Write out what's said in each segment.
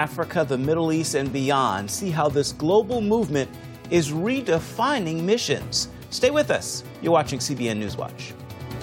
Africa, the Middle East, and beyond. See how this global movement is redefining missions. Stay with us. You're watching CBN Newswatch.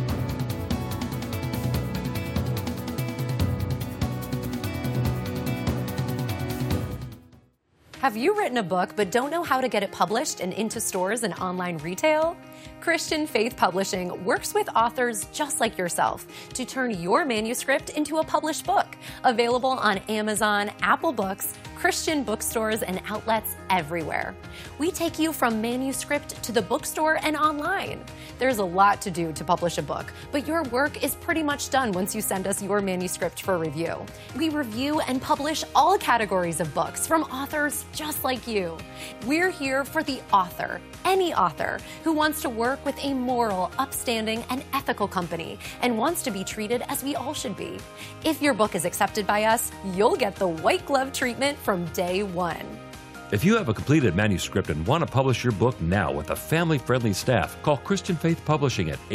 Have you written a book but don't know how to get it published and into stores and online retail? Christian Faith Publishing works with authors just like yourself to turn your manuscript into a published book, available on Amazon, Apple Books, Christian bookstores, and outlets everywhere. We take you from manuscript to the bookstore and online. There's a lot to do to publish a book, but your work is pretty much done once you send us your manuscript for review. We review and publish all categories of books from authors just like you. We're here for the author, any author who wants to work with a moral, upstanding, and ethical company and wants to be treated as we all should be. If your book is accepted by us, you'll get the white glove treatment from day one. If you have a completed manuscript and want to publish your book now with a family-friendly staff, call Christian Faith Publishing at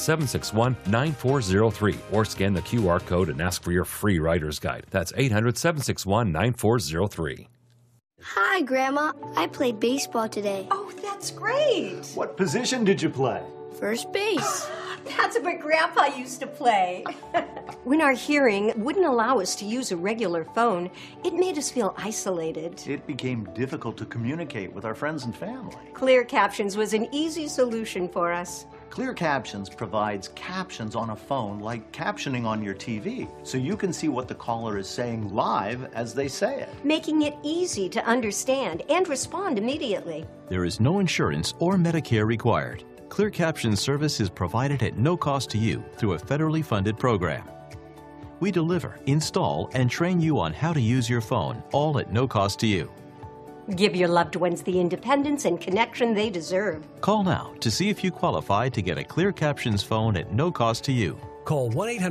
800-761-9403 or scan the QR code and ask for your free writer's guide. That's 800-761-9403. Hi, Grandma. I played baseball today. Oh, that's great. What position did you play? First base. That's what Grandpa used to play. When our hearing wouldn't allow us to use a regular phone, it made us feel isolated. It became difficult to communicate with our friends and family. Clear Captions was an easy solution for us. Clear Captions provides captions on a phone like captioning on your TV, so you can see what the caller is saying live as they say it, making it easy to understand and respond immediately. There is no insurance or Medicare required. Clear Captions service is provided at no cost to you through a federally funded program. We deliver, install, and train you on how to use your phone, all at no cost to you. Give your loved ones the independence and connection they deserve. Call now to see if you qualify to get a Clear Captions phone at no cost to you. Call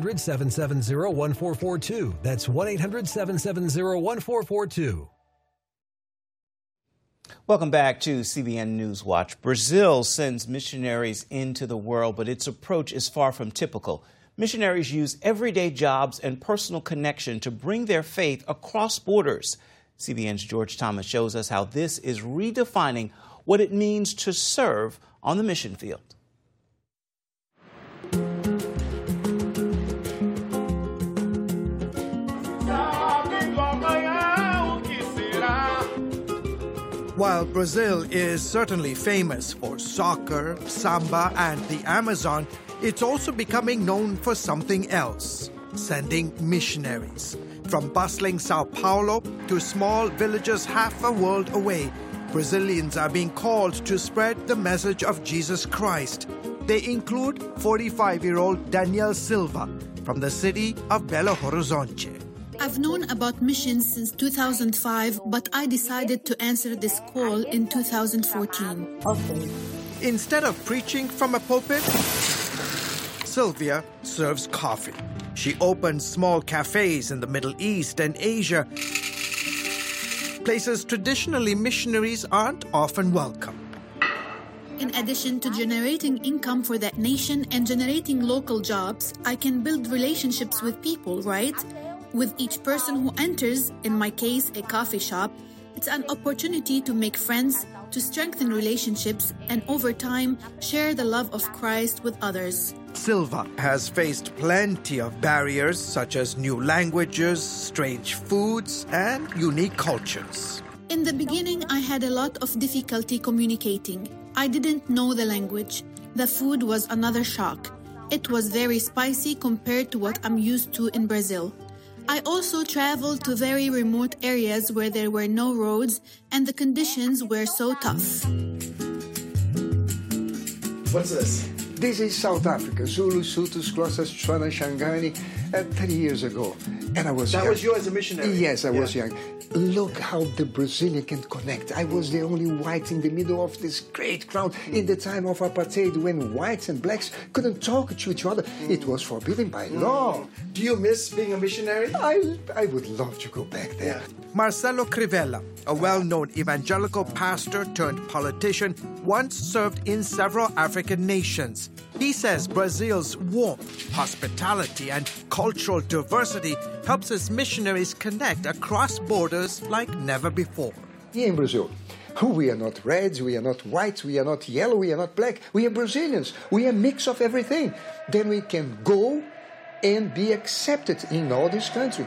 1-800-770-1442. That's 1-800-770-1442. Welcome back to CBN Newswatch. Brazil sends missionaries into the world, but its approach is far from typical. Missionaries use everyday jobs and personal connection to bring their faith across borders. CBN's George Thomas shows us how this is redefining what it means to serve on the mission field. While Brazil is certainly famous for soccer, samba, and the Amazon, it's also becoming known for something else: sending missionaries. From bustling Sao Paulo to small villages half a world away, Brazilians are being called to spread the message of Jesus Christ. They include 45-year-old Daniel Silva from the city of Belo Horizonte. I've known about missions since 2005, but I decided to answer this call in 2014. Instead of preaching from a pulpit, Sylvia serves coffee. She opens small cafes in the Middle East and Asia, places traditionally missionaries aren't often welcome. In addition to generating income for that nation and generating local jobs, I can build relationships with people, right? With each person who enters, in my case, a coffee shop, it's an opportunity to make friends, to strengthen relationships, and over time, share the love of Christ with others. Silva has faced plenty of barriers such as new languages, strange foods, and unique cultures. In the beginning, I had a lot of difficulty communicating. I didn't know the language. The food was another shock. It was very spicy compared to what I'm used to in Brazil. I also traveled to very remote areas where there were no roads and the conditions were so tough. What's this? This is South Africa, Zulu, Sutus, Xhosa, Tswana, Shangani, 30 years ago. And I was young. That was you as a missionary? Yes, I was young. Look how the Brazilian can connect. I was the only white in the middle of this great crowd in the time of apartheid when whites and blacks couldn't talk to each other. It was forbidden by law. Do you miss being a missionary? I would love to go back there. Marcelo Crivella, a well-known evangelical pastor turned politician, once served in several African nations. He says Brazil's warmth, hospitality, and cultural diversity helps its missionaries connect across borders like never before. Here in Brazil, we are not reds, we are not whites, we are not yellow, we are not black. We are Brazilians. We are a mix of everything. Then we can go and be accepted in all this country.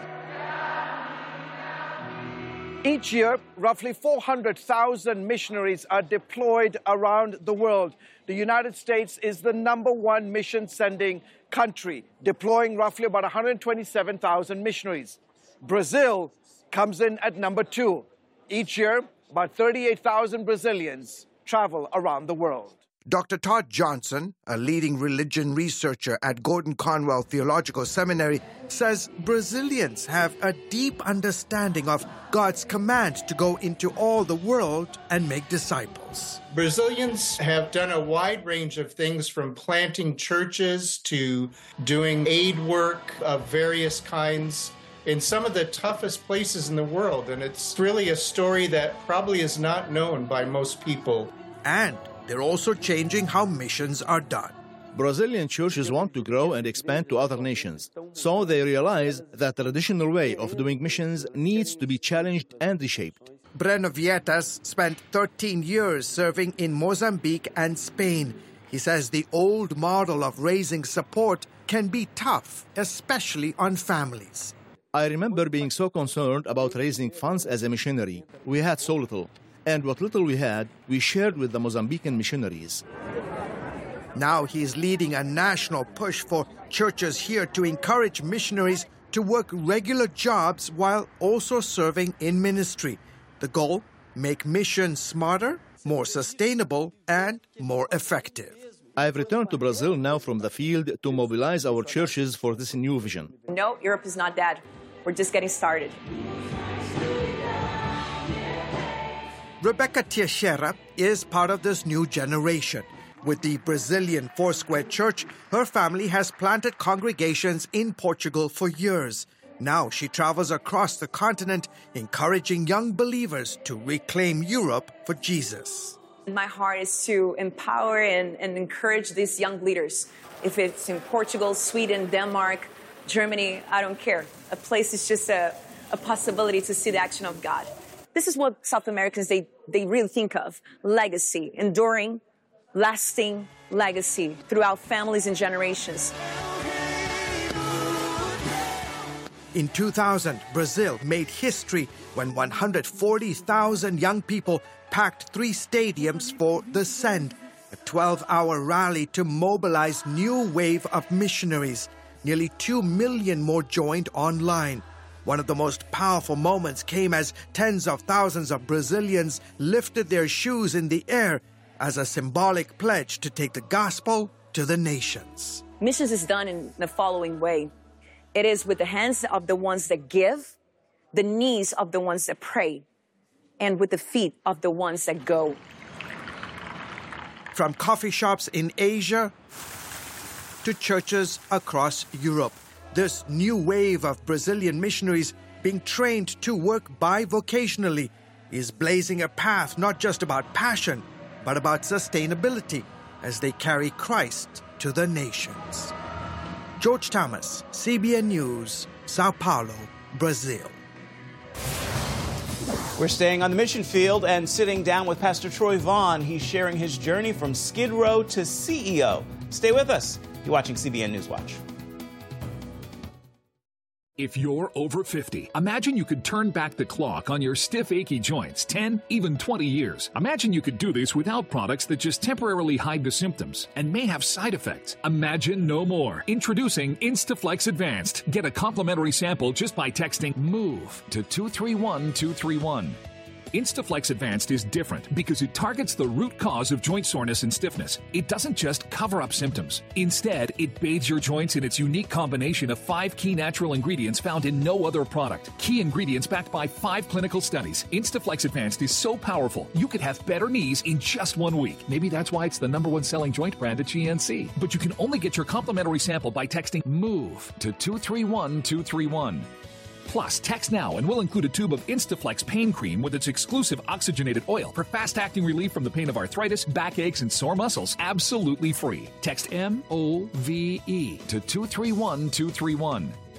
Each year, roughly 400,000 missionaries are deployed around the world. The United States is the #1 mission-sending country, deploying roughly about 127,000 missionaries. Brazil comes in at #2. Each year, about 38,000 Brazilians travel around the world. Dr. Todd Johnson, a leading religion researcher at Gordon Conwell Theological Seminary, says Brazilians have a deep understanding of God's command to go into all the world and make disciples. Brazilians have done a wide range of things, from planting churches to doing aid work of various kinds in some of the toughest places in the world. And it's really a story that probably is not known by most people. And they're also changing how missions are done. Brazilian churches want to grow and expand to other nations, so they realize that the traditional way of doing missions needs to be challenged and reshaped. Breno Vietas spent 13 years serving in Mozambique and Spain. He says the old model of raising support can be tough, especially on families. I remember being so concerned about raising funds as a missionary. We had so little. And what little we had, we shared with the Mozambican missionaries. Now he is leading a national push for churches here to encourage missionaries to work regular jobs while also serving in ministry. The goal? Make missions smarter, more sustainable, and more effective. I've returned to Brazil now from the field to mobilize our churches for this new vision. No, Europe is not dead. We're just getting started. Rebecca Teixeira is part of this new generation. With the Brazilian Foursquare Church, her family has planted congregations in Portugal for years. Now she travels across the continent, encouraging young believers to reclaim Europe for Jesus. My heart is to empower and encourage these young leaders. If it's in Portugal, Sweden, Denmark, Germany, I don't care. A place is just a possibility to see the action of God. This is what South Americans, they really think of. Legacy, enduring, lasting legacy throughout families and generations. In 2000, Brazil made history when 140,000 young people packed 3 stadiums for the Send, a 12-hour rally to mobilize new wave of missionaries. Nearly 2 million more joined online. One of the most powerful moments came as tens of thousands of Brazilians lifted their shoes in the air as a symbolic pledge to take the gospel to the nations. Missions is done in the following way. It is with the hands of the ones that give, the knees of the ones that pray, and with the feet of the ones that go. From coffee shops in Asia to churches across Europe, this new wave of Brazilian missionaries being trained to work bivocationally is blazing a path not just about passion, but about sustainability as they carry Christ to the nations. George Thomas, CBN News, Sao Paulo, Brazil. We're staying on the mission field and sitting down with Pastor Troy Vaughn. He's sharing his journey from Skid Row to CEO. Stay with us. You're watching CBN News Watch. If you're over 50, imagine you could turn back the clock on your stiff, achy joints 10, even 20 years. Imagine you could do this without products that just temporarily hide the symptoms and may have side effects. Imagine no more. Introducing Instaflex Advanced. Get a complimentary sample just by texting MOVE to 231231. Instaflex Advanced is different because it targets the root cause of joint soreness and stiffness. It doesn't just cover up symptoms. Instead, it bathes your joints in its unique combination of 5 key natural ingredients found in no other product. Key ingredients backed by 5 clinical studies. Instaflex Advanced is so powerful, you could have better knees in just 1 week. Maybe that's why it's the #1 selling joint brand at GNC. But you can only get your complimentary sample by texting MOVE to 231231. Plus, text now and we'll include a tube of Instaflex pain cream with its exclusive oxygenated oil for fast-acting relief from the pain of arthritis, backaches, and sore muscles. Absolutely free. Text MOVE to 231231.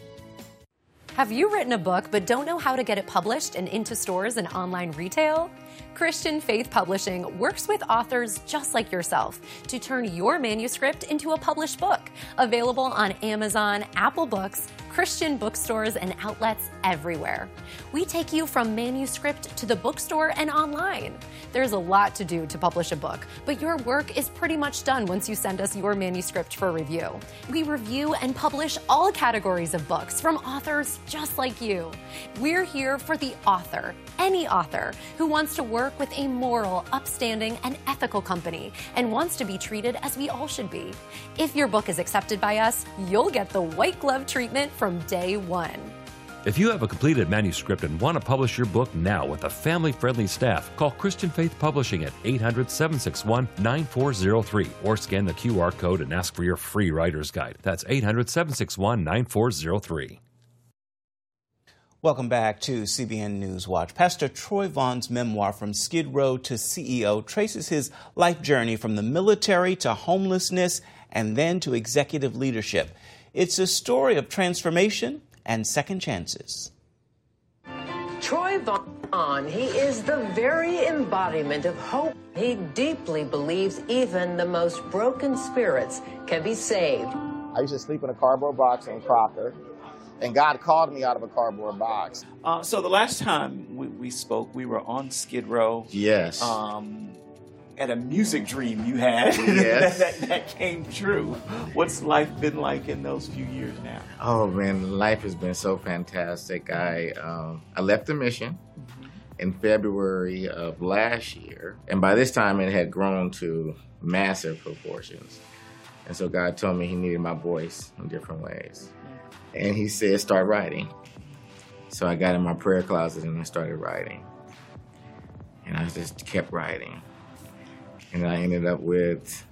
Have you written a book but don't know how to get it published and into stores and online retail? Christian Faith Publishing works with authors just like yourself to turn your manuscript into a published book, available on Amazon, Apple Books, Christian bookstores, and outlets everywhere. We take you from manuscript to the bookstore and online. There's a lot to do to publish a book, but your work is pretty much done once you send us your manuscript for review. We review and publish all categories of books from authors just like you. We're here for the author, any author who wants to work with a moral, upstanding, and ethical company and wants to be treated as we all should be. If your book is accepted by us, you'll get the white glove treatment from day one. If you have a completed manuscript and want to publish your book now with a family-friendly staff, call Christian Faith Publishing at 800-761-9403 or scan the QR code and ask for your free writer's guide. That's 800-761-9403. Welcome back to CBN News Watch. Pastor Troy Vaughn's memoir, From Skid Row to CEO, traces his life journey from the military to homelessness and then to executive leadership. It's a story of transformation and second chances. Troy Vaughn, he is the very embodiment of hope. He deeply believes even the most broken spirits can be saved. I used to sleep in a cardboard box in Crocker, and God called me out of a cardboard box. So the last time we spoke, we were on Skid Row. Yes. At a music dream you had. Yes. that came true. What's life been like in those few years now? Oh man, life has been so fantastic. I left the mission in February of last year, and by this time it had grown to massive proportions. And so God told me He needed my voice in different ways. And He said, start writing. So I got in my prayer closet and I started writing. And I just kept writing. And I ended up with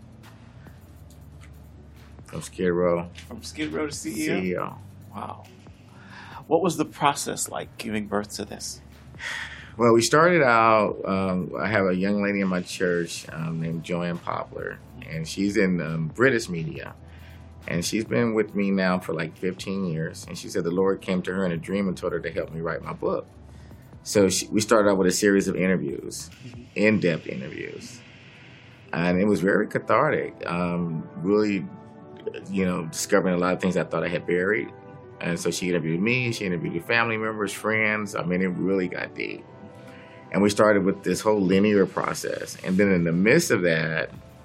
From Skid Row. From Skid Row to CEO? CEO. Wow. What was the process like giving birth to this? Well, we started out, I have a young lady in my church named Joanne Poplar, and she's in British media. And she's been with me now for like 15 years. And she said the Lord came to her in a dream and told her to help me write my book. So we started out with a series of interviews, in-depth interviews. And it was very cathartic, really, discovering a lot of things I thought I had buried. And so she interviewed me, she interviewed family members, friends. I mean, it really got deep. And we started with this whole linear process. And then in the midst of that,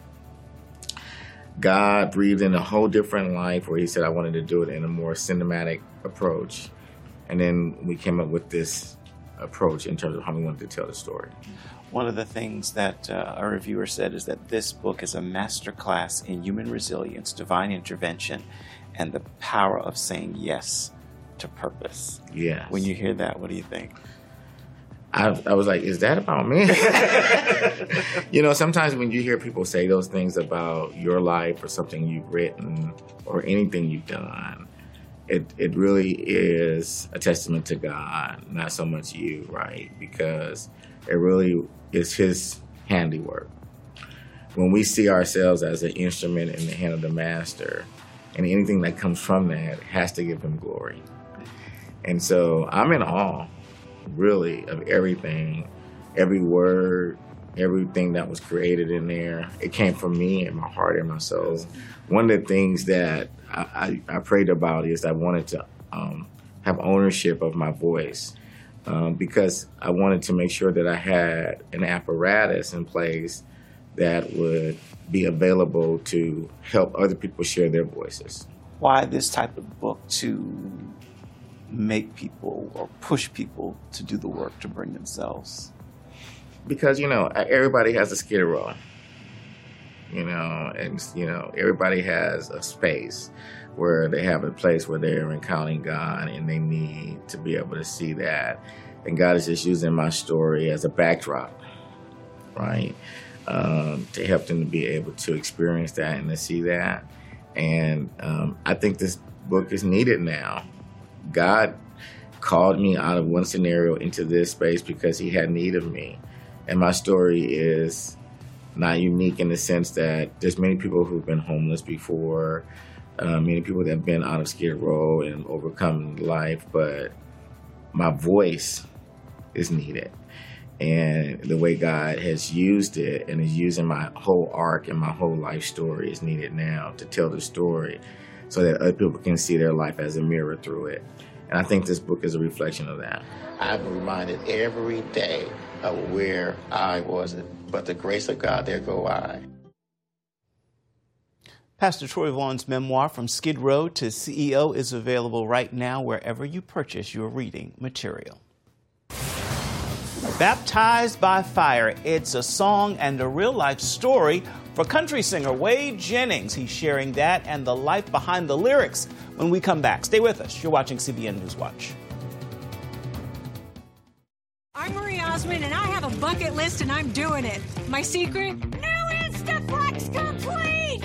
God breathed in a whole different life where He said I wanted to do it in a more cinematic approach. And then we came up with this approach in terms of how we wanted to tell the story. One of the things that a reviewer said is that this book is a masterclass in human resilience, divine intervention, and the power of saying yes to purpose. Yes. When you hear that, what do you think? I was like, is that about me? Sometimes when you hear people say those things about your life or something you've written or anything you've done, it really is a testament to God, not so much you, right? Because it really is His handiwork. When we see ourselves as an instrument in the hand of the Master, and anything that comes from that has to give Him glory. And so I'm in awe, really, of everything, every word, everything that was created in there. It came from me and my heart and my soul. One of the things that I prayed about is I wanted to have ownership of my voice. Because I wanted to make sure that I had an apparatus in place that would be available to help other people share their voices. Why this type of book to make people or push people to do the work to bring themselves? Because, everybody has a Skid Row, everybody has a space where they have a place where they're encountering God and they need to be able to see that. And God is just using my story as a backdrop, right? To help them to be able to experience that and to see that. And I think this book is needed now. God called me out of one scenario into this space because He had need of me. And my story is not unique in the sense that there's many people who've been homeless before. Many people that have been out of Skid Row and overcome life, but my voice is needed. And the way God has used it and is using my whole arc and my whole life story is needed now to tell the story so that other people can see their life as a mirror through it. And I think this book is a reflection of that. I'm reminded every day of where I was, but the grace of God, there go I. Pastor Troy Vaughn's memoir, From Skid Row to CEO, is available right now wherever you purchase your reading material. Baptized by Fire. It's a song and a real-life story for country singer Wade Jennings. He's sharing that and the life behind the lyrics when we come back. Stay with us. You're watching CBN News Watch. I'm Marie Osmond, and I have a bucket list, and I'm doing it. My secret? New Instaflex Complete!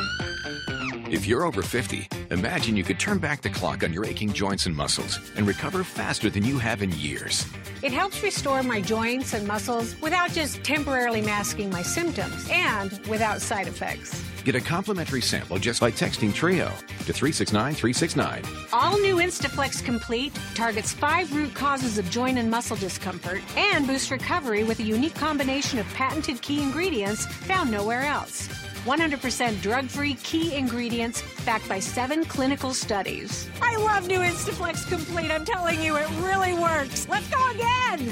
If you're over 50, imagine you could turn back the clock on your aching joints and muscles and recover faster than you have in years. It helps restore my joints and muscles without just temporarily masking my symptoms and without side effects. Get a complimentary sample just by texting TRIO to 369-369. All new Instaflex Complete targets 5 root causes of joint and muscle discomfort and boosts recovery with a unique combination of patented key ingredients found nowhere else. 100% drug-free key ingredients backed by 7 clinical studies. I love new Instaflex Complete. I'm telling you, it really works. Let's go again.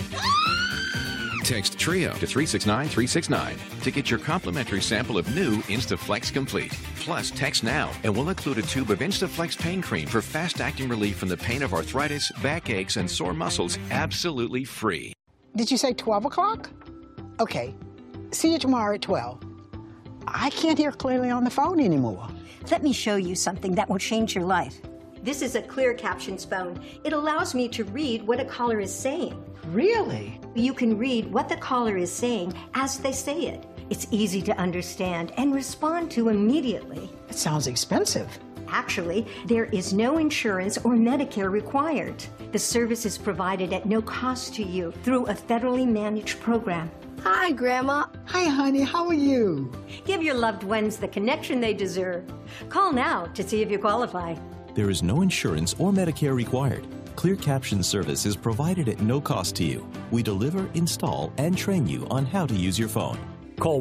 Text TRIO to 369-369 to get your complimentary sample of new Instaflex Complete. Plus, text now and we'll include a tube of Instaflex pain cream for fast-acting relief from the pain of arthritis, backaches, and sore muscles, absolutely free. Did you say 12 o'clock? Okay. See you tomorrow at 12. I can't hear clearly on the phone anymore. Let me show you something that will change your life. This is a Clear Captions phone. It allows me to read what a caller is saying. Really? You can read what the caller is saying as they say it. It's easy to understand and respond to immediately. It sounds expensive. Actually, there is no insurance or Medicare required. The service is provided at no cost to you through a federally managed program. Hi, Grandma. Hi, honey. How are you? Give your loved ones the connection they deserve. Call now to see if you qualify. There is no insurance or Medicare required. Clear Caption service is provided at no cost to you. We deliver, install, and train you on how to use your phone. Call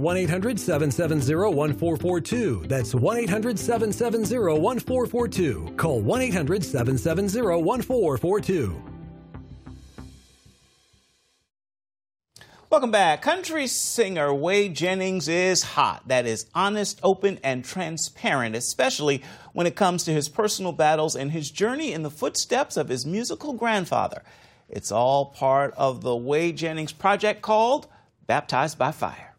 1-800-770-1442. That's 1-800-770-1442. Call 1-800-770-1442. Welcome back. Country singer Wade Jennings is hot. That is honest, open, and transparent, especially when it comes to his personal battles and his journey in the footsteps of his musical grandfather. It's all part of the Wade Jennings project called Baptized by Fire.